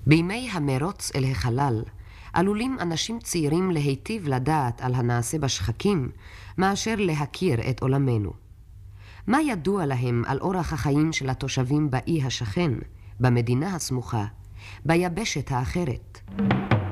בימי המרוץ אל החלל, עלולים אנשים צעירים להיטיב לדעת על הנעשה בשחקים, מאשר להכיר את עולמנו. מה ידוע להם על אורח החיים של התושבים באי השכן, במדינה הסמוכה, ביבשת האחרת?